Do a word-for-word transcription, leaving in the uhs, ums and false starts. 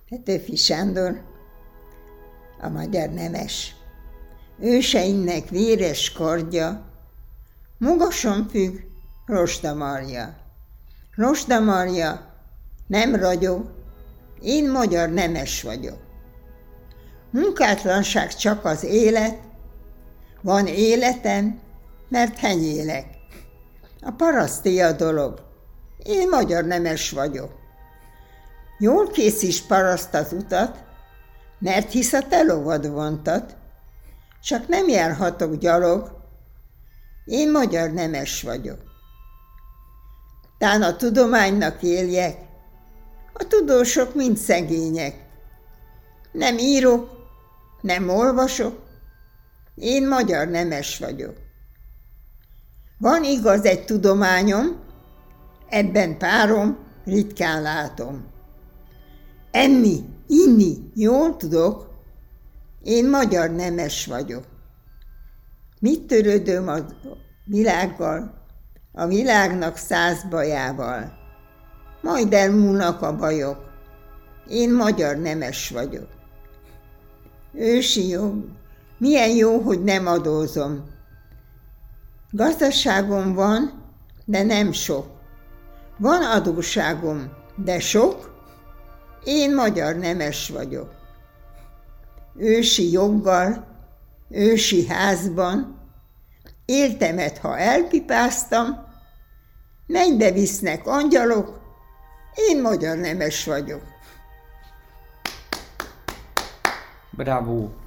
Petőfi Sándor, a magyar nemes. Őseinknek véres kardja, magasan függ Rozsdamarja. Rozsdamarja nem ragyog, én magyar nemes vagyok. Munkátlanság csak az élet, van életem, mert henyélek. A paraszti a dolog, én magyar nemes vagyok. Jól készíts paraszt az utat, mert hisz a te lovad vontat, csak nem járhatok gyalog, én magyar nemes vagyok. Tán a tudománynak éljek, a tudósok mind szegények. Nem írok, nem olvasok, én magyar nemes vagyok. Van igaz egy tudományom, ebben párom ritkán látom. Enni, inni jól tudok, én magyar nemes vagyok. Mit törődöm a világgal, a világnak száz bajával? Majd elmúlnak a bajok, én magyar nemes vagyok. Ősi jog, milyen jó, hogy nem adózom. Gazdaságom van, de nem sok. Van adósságom, de sok, én magyar nemes vagyok. Ősi joggal, ősi házban, éltemet, ha elpipáztam, mennybe visznek angyalok, én magyar nemes vagyok. Bravo!